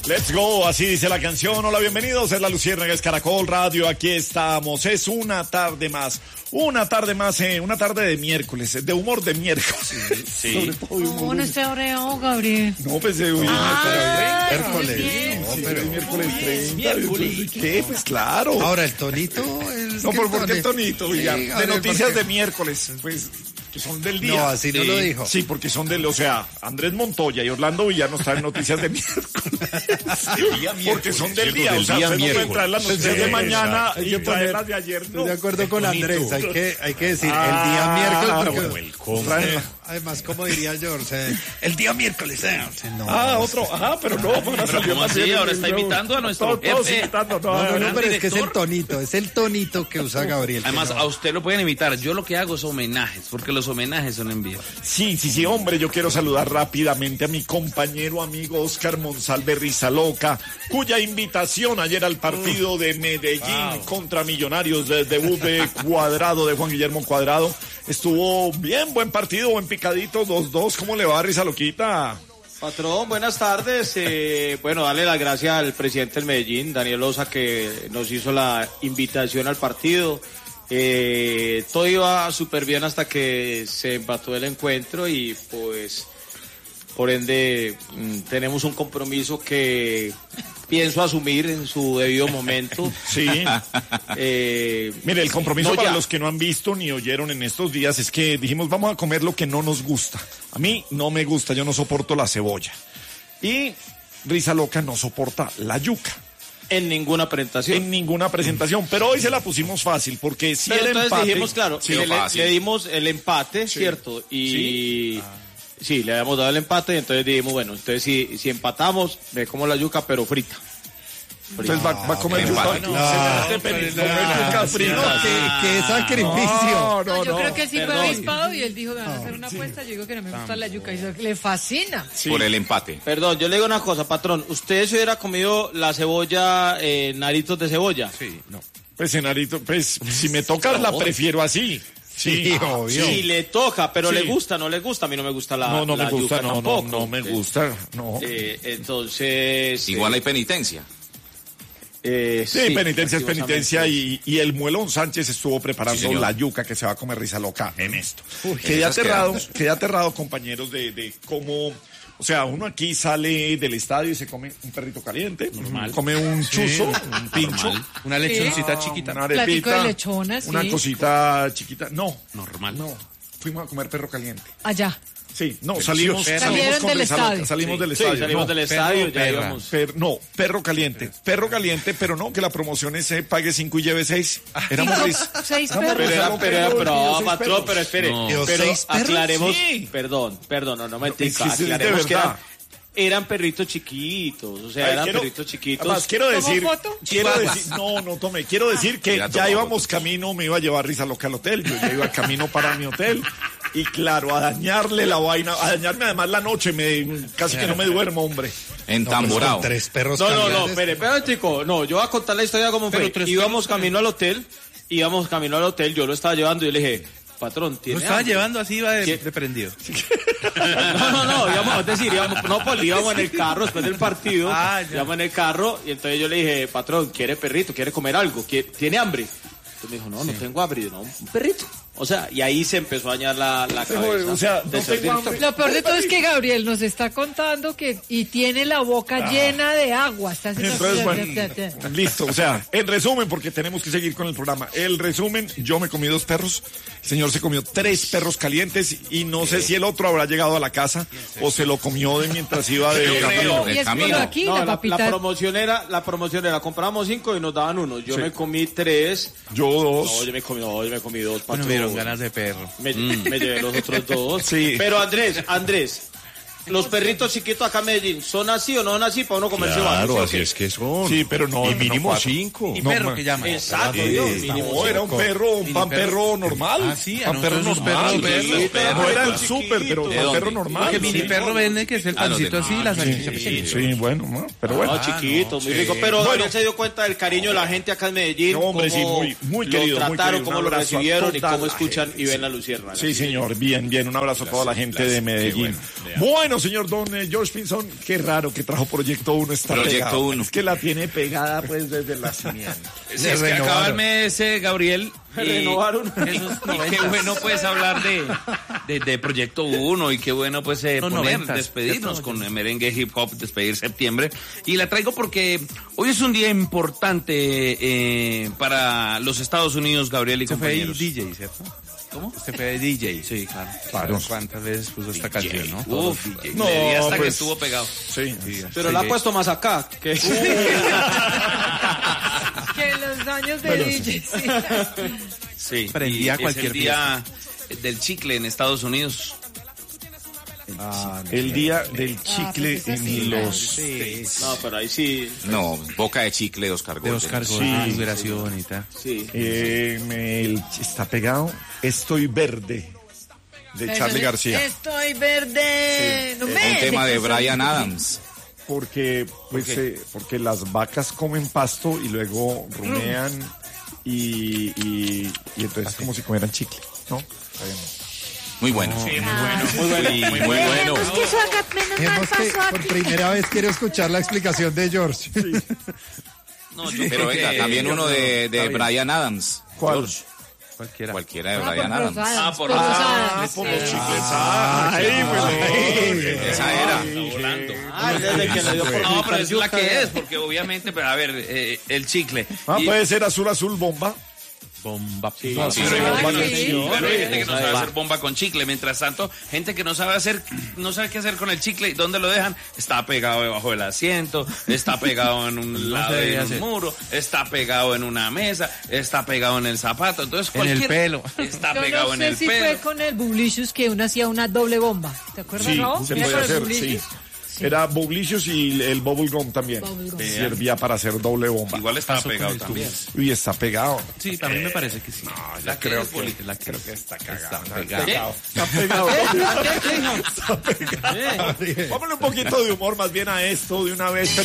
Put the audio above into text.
Let's go, así dice la canción. Hola, bienvenidos, es la Luciérnaga, es Caracol Radio, aquí estamos. Es una tarde más, una tarde de miércoles, de humor de miércoles. Sí. Sobre todo de humor. No esté oreado, Gabriel. No, pues miércoles. No, pero es miércoles 30. ¿Qué? Pues claro. Ahora, el tonito. No, pero ¿por qué el tonito, Villar? Sí, de noticias de miércoles, pues, que son del día. No, así no lo dijo. Sí, porque son o sea, Andrés Montoya y Orlando Villar nos traen noticias de miércoles. Porque son del día, o sea, usted no puede traer las noticias de mañana y traerlas de ayer, no. Estoy de acuerdo con Andrés, hay que decir el día miércoles, porque además, como diría George, el día miércoles, no. Otro, pero no, para salir ¿Cómo así? Ahora está imitando a nuestro jefe. No, pero es que es el tonito que usa Gabriel. Además, a usted lo pueden imitar. Yo lo que hago es homenajes, porque los homenajes son en vivo. Sí, hombre, yo quiero saludar rápidamente a mi compañero amigo Oscar Monsalve Rizaloca, cuya invitación ayer al partido de Medellín contra Millonarios, de debut de Cuadrado, de Juan Guillermo Cuadrado, estuvo bien, buen partido, buen picadito, 2-2. ¿Cómo le va, Rizaloquita? Patrón, buenas tardes. Bueno, darle las gracias al presidente del Medellín, Daniel Osa, que nos hizo la invitación al partido. Todo iba súper bien hasta que se empató el encuentro y pues por ende tenemos un compromiso que pienso asumir en su debido momento. Sí. Mire, el compromiso para los que no han visto ni oyeron en estos días es que dijimos vamos a comer lo que no nos gusta. A mí no me gusta, yo no soporto la cebolla. Y Rizaloca no soporta la yuca. En ninguna presentación. Pero hoy se la pusimos fácil, porque si el empate... dijimos, claro, sí, le dimos el empate, sí. ¿Cierto? Y... Sí, le habíamos dado el empate y entonces dijimos, bueno, entonces si empatamos, me como la yuca, pero frita. Entonces va a comer yuca. ¡Qué sacrificio! No, yo creo que sí fue avispado y él dijo, van a hacer una apuesta. Yo digo que no me gusta la yuca y eso le fascina. Sí. Por el empate. Perdón, yo le digo una cosa, patrón. ¿Usted se hubiera comido la cebolla, naritos de cebolla? Sí, no. Pues enarito, pues si me tocas la prefiero así. Sí, obvio. Sí, le toca, pero le gusta, no le gusta. A mí no me gusta la No me gusta, yuca tampoco. No me gusta, no. Entonces... Igual hay penitencia. Sí, penitencia es penitencia y el Muelón Sánchez estuvo preparando la yuca que se va a comer Rizaloca en esto. Quedé aterrado, compañeros, de cómo... O sea, uno aquí sale del estadio y se come un perrito caliente, come un chuzo, un pincho, una lechoncita chiquita, una arepita, platico de lechonas, una cosita chiquita. No, normal. No, fuimos a comer perro caliente. Allá. Sí, no, salimos del estadio. Salimos del estadio. Sí, salimos del estadio, ya íbamos. Perro caliente, pero no, que la promoción es pague 5 y lleve 6. Éramos 6 perros. Pero, patrón, pero espere. No. Pero aclaremos, sí. Perdón, no me entiendo. Es que Aclaremos que eran perritos chiquitos, o sea, perritos chiquitos. Además, quiero decir, quiero decir que Mira, ya íbamos camino, me iba a llevar Rizaloca al hotel, yo ya iba camino para mi hotel. Y claro, a dañarle la vaina, a dañarme además la noche, casi que no me duermo, hombre. Entamborado. Pues 3 perros No, espere, chico, no, yo voy a contar la historia como fue. Íbamos camino al hotel, yo lo estaba llevando y yo le dije, patrón, ¿tiene ¿Lo estaba hambre? llevando así, iba de prendido? íbamos en el carro después del partido, íbamos en el carro y entonces yo le dije, patrón, ¿quiere perrito? ¿Quiere comer algo? ¿Tiene hambre? Entonces me dijo, no tengo hambre. Y yo, no, un perrito. O sea, y ahí se empezó a dañar la cabeza. O sea, no tengo hambre. Lo peor de todo es que Gabriel nos está contando y tiene la boca llena de agua. Está Entonces, bueno, listo. O sea, en resumen, porque tenemos que seguir con el programa. El resumen, yo me comí 2 perros. El señor se comió 3 perros calientes y no sé si el otro habrá llegado a la casa o se lo comió mientras iba de camino. Y es por aquí, la promoción era, comprábamos 5 y nos daban 1. Yo me comí 3. Yo 2. No, yo me comí 2, patrón. No me dieron ganas de perro. Me llevé los otros 2. Sí. Pero Andrés, los perritos chiquitos acá en Medellín, ¿son así o no son así para uno comerse Claro, varios? así es que son. Sí, pero no. Y mínimo no 5. ¿Y perro que llama? Exacto, No, era un perro, un pan perro normal. Ah, sí, pan perro normal. No era el súper, pero pan perro normal. Porque mini perro vende que es el pancito así y la salchicha pequeña. Sí, bueno, pero bueno. Chiquito, muy rico. Pero Gabriel se dio cuenta del cariño de la gente acá en Medellín. No, hombre, sí, muy querido. Lo trataron, muy cómo lo querido. recibieron y cómo escuchan y ven la Luciérnaga. Sí, señor, bien, un abrazo a toda la gente de Medellín. Bueno. Bueno, señor don George Pinzón, qué raro que trajo Proyecto 1 esta Proyecto 1. Es que la tiene pegada pues desde el nacimiento. Si es que acaba el mes, Gabriel. Renovaron. Y qué bueno pues hablar de Proyecto 1 y qué bueno pues despedirnos con merengue hip hop, despedir septiembre. Y la traigo porque hoy es un día importante para los Estados Unidos, Gabriel y compañeros. Usted fue DJ, ¿cierto? ¿Cómo? Usted fue DJ. Sí, claro. Claro. ¿Cuántas veces puso esta canción, no? Uf, No, le di hasta pues, que estuvo pegado. Sí. Pero la ha puesto más acá. Que... Que en los años de DJ, sí. Sí. Prendía y cualquier es el día del chicle en Estados Unidos. El día del chicle pues es así, en claro. los... No, pero ahí sí. No, Boca de Chicle de Oscar De Golden. Oscar Sí. Golden, Liberación y tal. Sí. Está pegado Estoy Verde, de Charlie García. Estoy verde. No Un me tema de dejes Bryan oír. Adams. Porque, pues, porque las vacas comen pasto y luego rumean y entonces es como si comieran chicle, ¿no? Está bien. Muy bueno. Sí, muy bueno. Muy bueno. Esperemos que eso haga menos mal Vemos que pasó por aquí. primera vez quiero escuchar la explicación de George. No, yo Pero creo venga, que- también uno de Bryan Adams. ¿Cuál? George. Cualquiera. Cualquiera de Por Bryan Adams. Rosadas, por por Rosadas. Rosadas. Por los chicles. Ay, bueno. Esa era. Volando. Desde que le dio por No, pero es la yuca, que es, porque obviamente, pero a ver, el chicle. Y- Puede ser azul, azul, bomba. Bomba. Sí, Pero hay sí. gente que no sabe hacer bomba con chicle. Mientras tanto, gente que no sabe qué hacer con el chicle y dónde lo dejan, está pegado debajo del asiento, está pegado en un lado debe de un hacer. muro, está pegado en una mesa, está pegado en el zapato. Entonces, En el cualquier pelo. está Yo pegado no en sé el si pelo. fue con el Bublicious que uno hacía una doble bomba. ¿Te acuerdas, Sí, Raúl? se ¿Era puede con el hacer, sí. Bublicious? Sí. Era Bublicious y el Bubble Gum también. Bubble Gum. Servía para hacer doble bomba. Igual estaba Pasó con pegado el también. Uy, está pegado. Sí, para mí me parece que sí. La que es bonita. La creo que Está cagado. está pegado. Está pegado. Está pegado. Vámonos un poquito de humor más bien a esto de una vez.